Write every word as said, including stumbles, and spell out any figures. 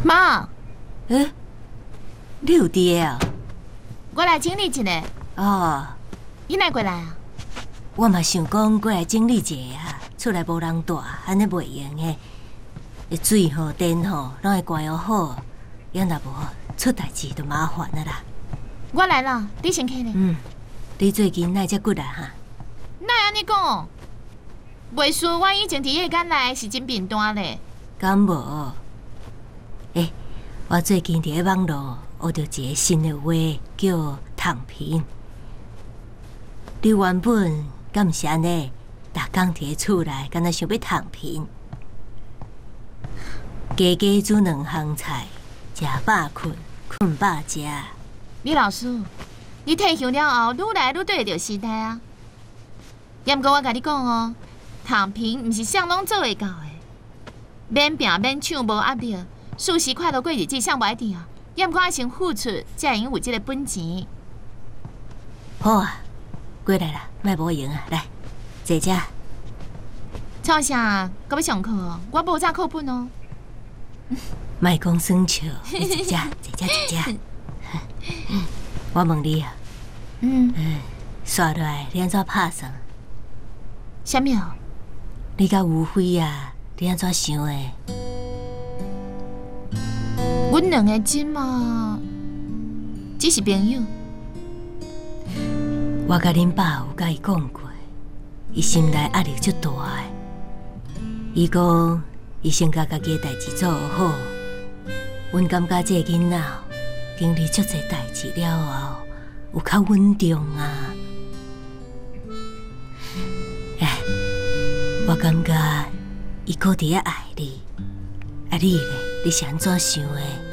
妈， 诶，你有爹啊？ 我来整理一下。 哦， 你哪过来啊？ 我嘛想讲过来整理一下啊，厝内无人住，安尼袂用诶。水吼、电吼，拢会关好，要若无出代志就麻烦了啦。 我来了，你先起来。 嗯，你最近哪才过来哈？ 哪会安尼讲？袂输我以前伫夜间来是真平淡咧。 敢无？诶，我最近伫网络学到一个新的话，叫躺平。你原本敢毋是安尼？逐工伫厝内，敢若想要躺平。家家煮两项菜，食饱困，困饱食。 李老师，你退休了后，愈来愈对得着时代啊。也毋过我甲你讲哦，躺平毋是啥拢做会到的。免拼免抢，无压力，舒适快乐过日子，啥无一定啊。也毋过爱先付出，才会用有即个本钱。 好啊，过来啦，莫无闲啊，来，坐遮。 创啥？搁要上课？我无早课本哦。 莫讲耍笑，你坐遮，坐遮，坐遮。我问你啊， 嗯， 刷落来你安怎拍算？ 啥物哦？ 你甲吴辉啊，你安怎想的？ 阮两个真嘛，只是朋友。 我甲恁爸有甲伊讲过，伊心内压力足大的。伊讲伊先甲家己的代志做好，阮感觉这个囡仔经历足侪代志了后，有较稳重啊。哎，我感觉伊搁伫遐爱你，啊你咧，你是安怎想的？